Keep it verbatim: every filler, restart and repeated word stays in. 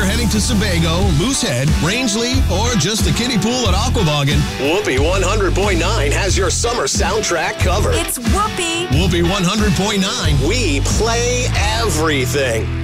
you're heading to Sebago, Moosehead, Rangeley, or just the kiddie pool at Aquaboggan, Whoopee one hundred point nine has your summer soundtrack covered. It's Whoopee. Whoopee one hundred point nine. We play everything.